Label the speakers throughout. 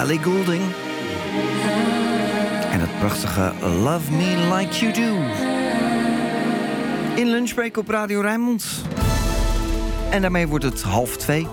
Speaker 1: Ellie Goulding. En het prachtige Love Me Like You Do. In Lunchbreak op Radio Rijnmond. En daarmee wordt het 1:30.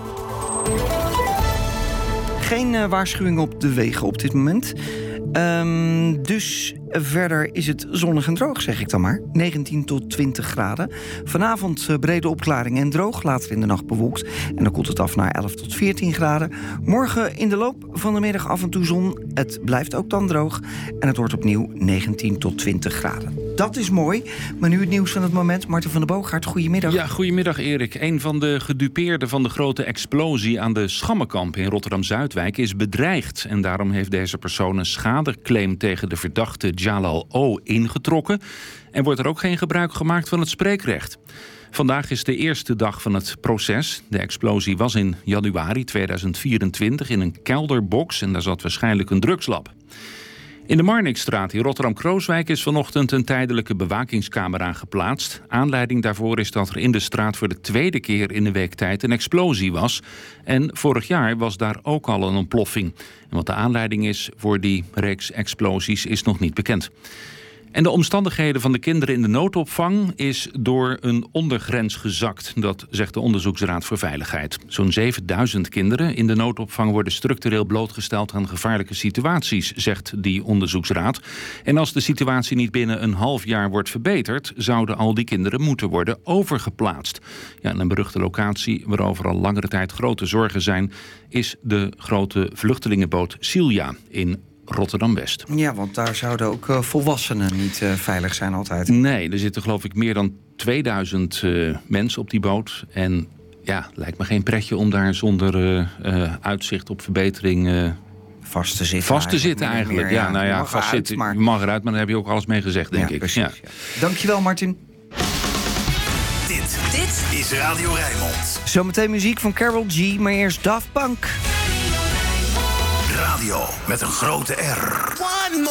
Speaker 1: Geen waarschuwing op de wegen op dit moment. Dus verder is het zonnig en droog, zeg ik dan maar. 19 tot 20 graden. Vanavond brede opklaringen en droog. Later in de nacht bewolkt. En dan koelt het af naar 11 tot 14 graden. Morgen in de loop van de middag af en toe zon. Het blijft ook dan droog. En het wordt opnieuw 19 tot 20 graden. Dat is mooi. Maar nu het nieuws van het moment. Martin van der Boogaard, goedemiddag.
Speaker 2: Ja, goedemiddag Erik. Een van de gedupeerden van de grote explosie aan de Schammenkamp in Rotterdam-Zuidwijk is bedreigd. En daarom heeft deze persoon een schadeclaim tegen de verdachte Jalal O. ingetrokken. En wordt er ook geen gebruik gemaakt van het spreekrecht. Vandaag is de eerste dag van het proces. De explosie was in januari 2024 in een kelderbox en daar zat waarschijnlijk een drugslab. In de Marnixstraat in Rotterdam-Krooswijk is vanochtend een tijdelijke bewakingscamera geplaatst. Aanleiding daarvoor is dat er in de straat voor de tweede keer in de week tijd een explosie was. En vorig jaar was daar ook al een ontploffing. En wat de aanleiding is voor die reeks explosies is nog niet bekend. En de omstandigheden van de kinderen in de noodopvang is door een ondergrens gezakt. Dat zegt de Onderzoeksraad voor Veiligheid. Zo'n 7000 kinderen in de noodopvang worden structureel blootgesteld aan gevaarlijke situaties, zegt die onderzoeksraad. En als de situatie niet binnen een half jaar wordt verbeterd, zouden al die kinderen moeten worden overgeplaatst. Ja, en een beruchte locatie waarover al langere tijd grote zorgen zijn, is de grote vluchtelingenboot Silja in Rotterdam-West.
Speaker 1: Ja, want daar zouden ook volwassenen niet veilig zijn altijd.
Speaker 2: Nee, er zitten geloof ik meer dan 2000 mensen op die boot. En ja, lijkt me geen pretje om daar zonder uitzicht op verbetering
Speaker 1: vast te zitten
Speaker 2: eigenlijk.
Speaker 1: Meer,
Speaker 2: ja, nou ja, vastzitten.
Speaker 1: Maar
Speaker 2: Je mag eruit, maar daar heb je ook alles mee gezegd, denk ik.
Speaker 1: Precies,
Speaker 2: Ja.
Speaker 1: ja. Dankjewel, Martin.
Speaker 3: Dit is Radio Rijnmond.
Speaker 1: Zometeen muziek van Karol G, maar eerst Daft Punk.
Speaker 3: Radio met een grote R.